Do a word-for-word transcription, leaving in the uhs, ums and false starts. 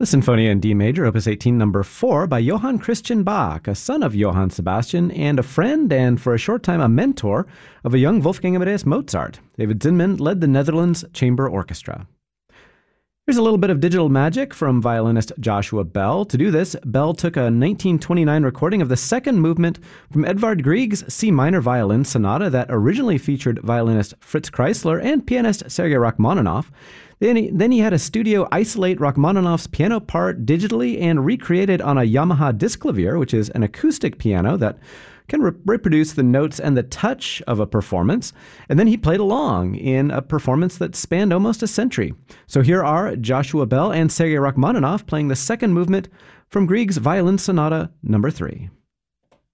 The Sinfonia in D major, opus eighteen, number four, by Johann Christian Bach, a son of Johann Sebastian and a friend and, for a short time, a mentor of a young Wolfgang Amadeus Mozart. David Zinman led the Netherlands Chamber Orchestra. Here's a little bit of digital magic from violinist Joshua Bell. To do this, Bell took a nineteen twenty-nine recording of the second movement from Edvard Grieg's C minor violin sonata that originally featured violinist Fritz Kreisler and pianist Sergei Rachmaninoff. Then he, then he had a studio isolate Rachmaninoff's piano part digitally and recreate it on a Yamaha Disklavier, which is an acoustic piano that can re- reproduce the notes and the touch of a performance. And then he played along in a performance that spanned almost a century. So here are Joshua Bell and Sergei Rachmaninoff playing the second movement from Grieg's Violin Sonata number three.